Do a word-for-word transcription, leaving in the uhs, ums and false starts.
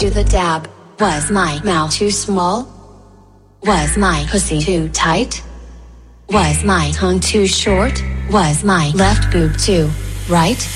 to the dab. Was my mouth too small? Was my pussy too tight? Was my tongue too short? Was my left boob too right?